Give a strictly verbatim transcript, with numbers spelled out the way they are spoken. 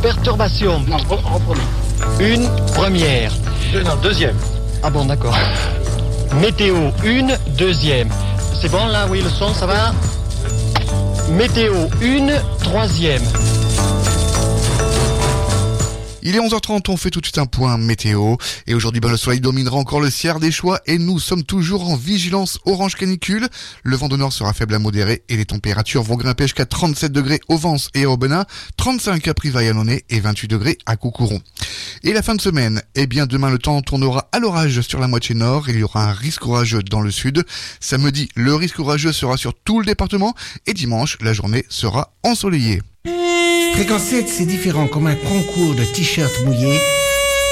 perturbations. Non, reprenons. Une première. Deux, non, deuxième. Ah bon, d'accord. Météo, une, deuxième. C'est bon là, oui, le son, ça va? Météo, une, troisième. Il est onze heures trente, on fait tout de suite un point météo. Et aujourd'hui, ben, le soleil dominera encore le Sierre des Choix et nous sommes toujours en vigilance orange canicule. Le vent de nord sera faible à modéré et les températures vont grimper jusqu'à trente-sept degrés au Vence et à Aubenas, trente-cinq à Privas-et-Annonay et vingt-huit degrés à Coucouron. Et la fin de semaine, eh bien demain le temps tournera à l'orage sur la moitié nord. Il y aura un risque orageux dans le sud. Samedi, le risque orageux sera sur tout le département et dimanche, la journée sera ensoleillée. Fréquence sept, c'est différent, comme un concours de t-shirts mouillés